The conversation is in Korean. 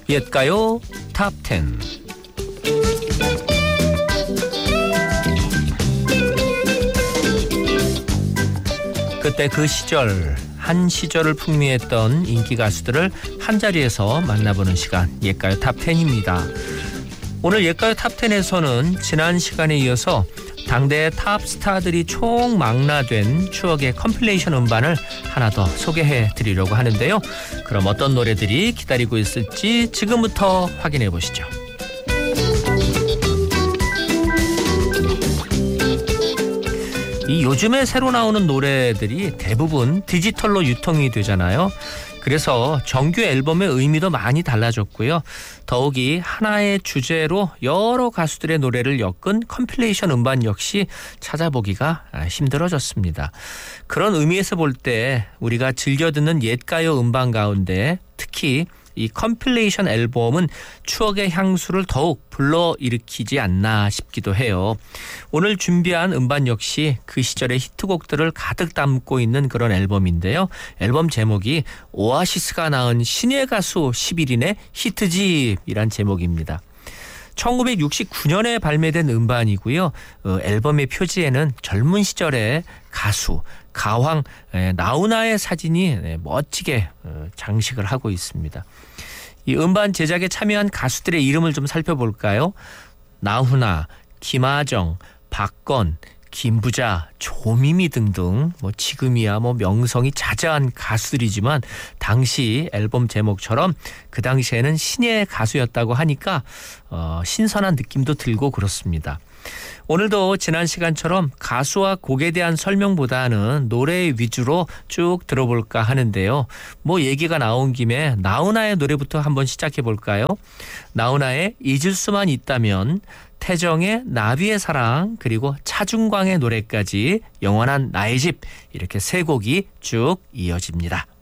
옛가요 탑10. 그때 그 시절, 한 시절을 풍미했던 인기 가수들을 한자리에서 만나보는 시간, 옛가요 탑10입니다. 오늘 옛가요 탑10에서는 지난 시간에 이어서 당대의 탑스타들이 총망라된 추억의 컴필레이션 음반을 하나 더 소개해 드리려고 하는데요. 그럼 어떤 노래들이 기다리고 있을지 지금부터 확인해 보시죠. 이 요즘에 새로 나오는 노래들이 대부분 디지털로 유통이 되잖아요. 그래서 정규 앨범의 의미도 많이 달라졌고요. 더욱이 하나의 주제로 여러 가수들의 노래를 엮은 컴필레이션 음반 역시 찾아보기가 힘들어졌습니다. 그런 의미에서 볼 때 우리가 즐겨 듣는 옛가요 음반 가운데 특히 이 컴필레이션 앨범은 추억의 향수를 더욱 불러일으키지 않나 싶기도 해요. 오늘 준비한 음반 역시 그 시절의 히트곡들을 가득 담고 있는 그런 앨범인데요. 앨범 제목이 오아시스가 낳은 신예 가수 11인의 히트집이란 제목입니다. 1969년에 발매된 음반이고요. 앨범의 표지에는 젊은 시절의 가수 가왕 나훈아의 사진이 멋지게 장식을 하고 있습니다. 이 음반 제작에 참여한 가수들의 이름을 좀 살펴볼까요? 나훈아, 김하정, 박건, 김부자, 조미미 등등 지금이야 명성이 자자한 가수들이지만 당시 앨범 제목처럼 그 당시에는 신예 가수였다고 하니까 신선한 느낌도 들고 그렇습니다. 오늘도 지난 시간처럼 가수와 곡에 대한 설명보다는 노래 위주로 쭉 들어볼까 하는데요. 얘기가 나온 김에 나훈아의 노래부터 한번 시작해 볼까요? 나훈아의 잊을 수만 있다면, 태정의 나비의 사랑, 그리고 차중광의 노래까지 영원한 나의 집, 이렇게 세 곡이 쭉 이어집니다.